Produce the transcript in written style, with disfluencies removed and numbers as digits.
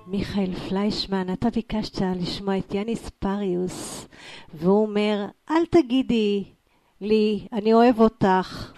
מיכאל פליישמן, אתה ביקשת לשמוע את יאניס פריוס, והוא אומר, אל תגידי לי, אני אוהב אותך.